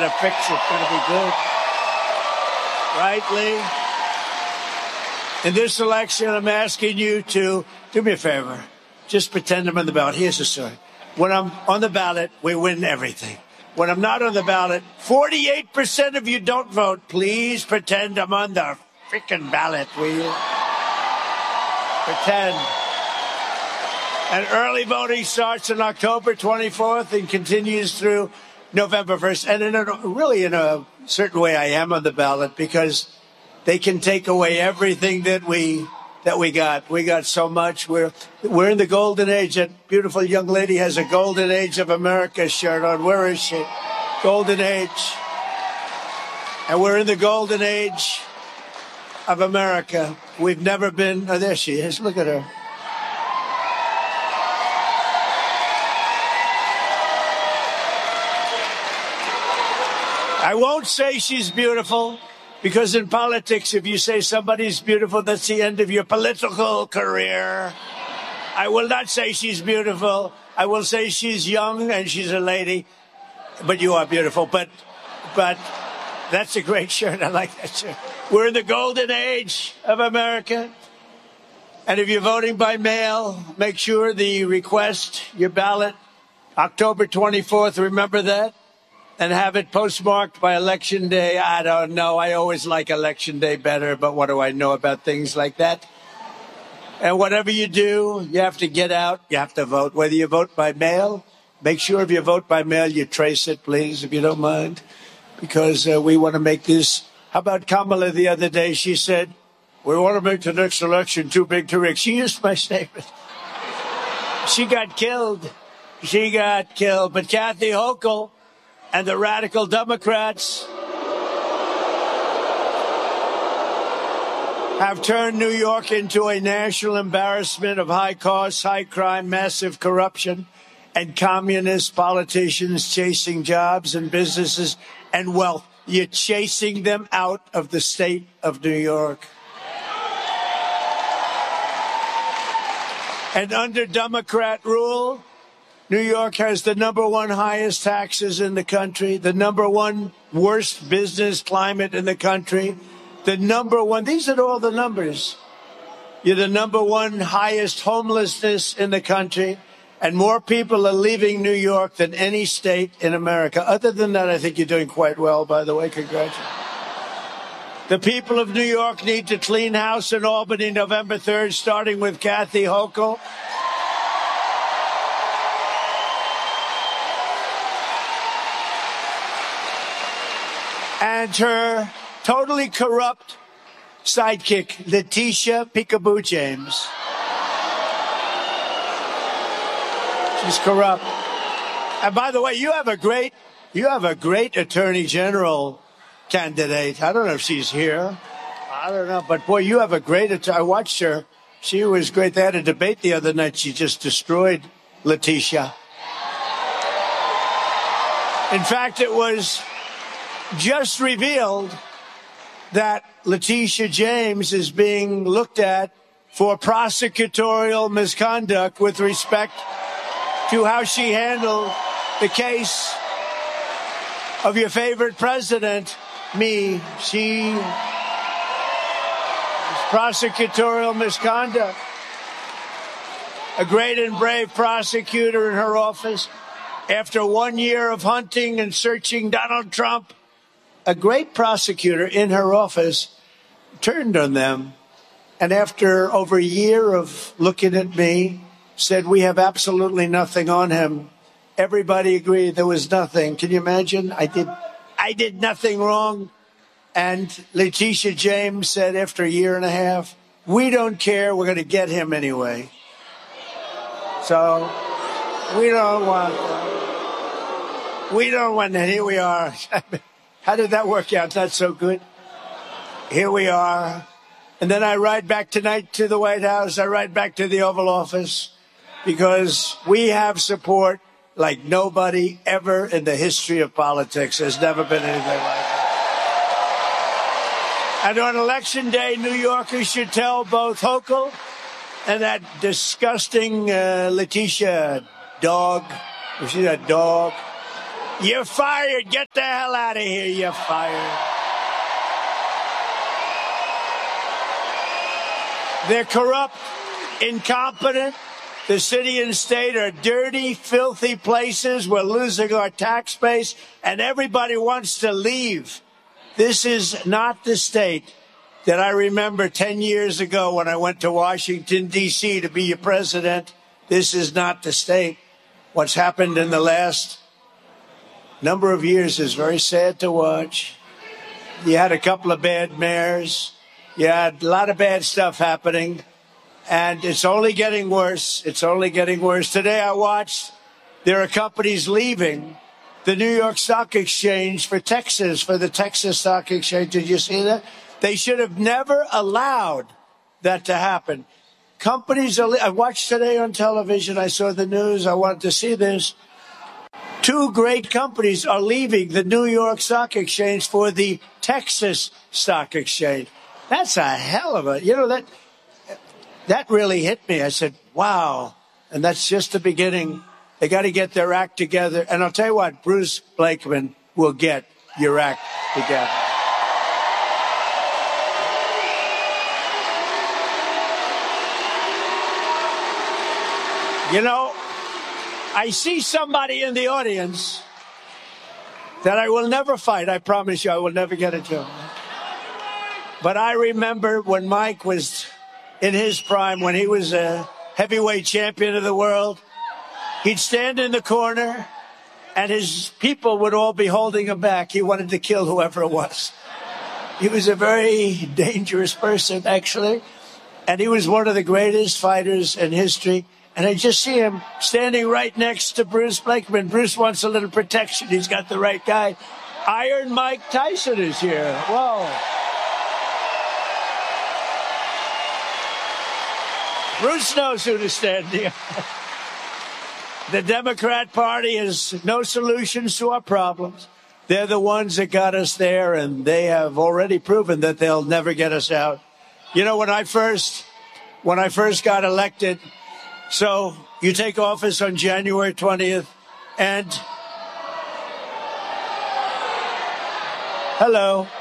to fix it. It's going to be good. Right, Lee? In this election, I'm asking you to do me a favor. Just pretend I'm on the ballot. Here's the story. When I'm on the ballot, we win everything. When I'm not on the ballot, 48% of you don't vote. Please pretend I'm on the freaking ballot, will you? Pretend. And early voting starts on October 24th and continues through November 1st. And in a certain way, I am on the ballot because they can take away everything that we got. We got so much. We're in the golden age. That beautiful young lady has a golden age of America shirt on. Where is she? Golden age. And we're in the golden age of America. We've never been. Oh, there she is. Look at her. I won't say she's beautiful. Because in politics, if you say somebody's beautiful, that's the end of your political career. I will not say she's beautiful. I will say she's young and she's a lady. But you are beautiful. But that's a great shirt. I like that shirt. We're in the golden age of America. And if you're voting by mail, make sure the request, your ballot, October 24th, remember that? And have it postmarked by Election Day. I don't know. I always like Election Day better, but what do I know about things like that? And whatever you do, you have to get out. You have to vote. Whether you vote by mail, make sure if you vote by mail, you trace it, please, if you don't mind. Because we want to make this. How about Kamala the other day? She said, we want to make the next election too big to risk. She used my statement. She got killed. She got killed. But Kathy Hochul and the radical Democrats have turned New York into a national embarrassment of high costs, high crime, massive corruption, and communist politicians chasing jobs and businesses and wealth. You're chasing them out of the state of New York. And under Democrat rule, New York has the #1 highest taxes in the country, the #1 worst business climate in the country, the #1, these are all the numbers. You're the #1 highest homelessness in the country, and more people are leaving New York than any state in America. Other than that, I think you're doing quite well, by the way. Congratulations. The people of New York need to clean house in Albany November 3rd, starting with Kathy Hochul. And her totally corrupt sidekick, Letitia Peekaboo James. She's corrupt. And by the way, you have a great Attorney General candidate. I don't know if she's here. I don't know. But boy, you have a great, I watched her. She was great. They had a debate the other night. She just destroyed Letitia. In fact, it was just revealed that Letitia James is being looked at for prosecutorial misconduct with respect to how she handled the case of your favorite president, me. She prosecutorial misconduct. A great and brave prosecutor in her office, after 1 year of hunting and searching Donald Trump, a great prosecutor in her office turned on them. And after over a year of looking at me, said, we have absolutely nothing on him. Everybody agreed there was nothing. Can you imagine? I did nothing wrong. And Letitia James said after a year and a half, we don't care. We're going to get him anyway. So we don't want that. Here we are. How did that work out? Not so good. Here we are. And then I ride back tonight to the White House. I ride back to the Oval Office because we have support like nobody ever in the history of politics. There's never been anything like that. And on Election Day, New Yorkers should tell both Hochul and that disgusting Letitia dog, you see that dog? You're fired. Get the hell out of here. You're fired. They're corrupt, incompetent. The city and state are dirty, filthy places. We're losing our tax base, and everybody wants to leave. This is not the state that I remember 10 years ago when I went to Washington, D.C. to be your president. This is not the state. What's happened in the last number of years is very sad to watch. You had a couple of bad mayors. You had a lot of bad stuff happening. And it's only getting worse. It's only getting worse. Today I watched there are companies leaving the New York Stock Exchange for Texas, for the Texas Stock Exchange. Did you see that? They should have never allowed that to happen. Companies are, I watched today on television. I saw the news. I wanted to see this. 2 great companies are leaving the New York Stock Exchange for the Texas Stock Exchange. That's a hell of a, that really hit me. I said, wow. And that's just the beginning. They got to get their act together. And I'll tell you what, Bruce Blakeman will get your act together. I see somebody in the audience that I will never fight. I promise you, I will never get into him. But I remember when Mike was in his prime, when he was a heavyweight champion of the world, he'd stand in the corner and his people would all be holding him back. He wanted to kill whoever it was. He was a very dangerous person, actually. And he was one of the greatest fighters in history. And I just see him standing right next to Bruce Blakeman. Bruce wants a little protection. He's got the right guy. Iron Mike Tyson is here. Whoa. Bruce knows who to stand near. The Democrat Party has no solutions to our problems. They're the ones that got us there, and they have already proven that they'll never get us out. When I first got elected, so you take office on January 20th, and hello.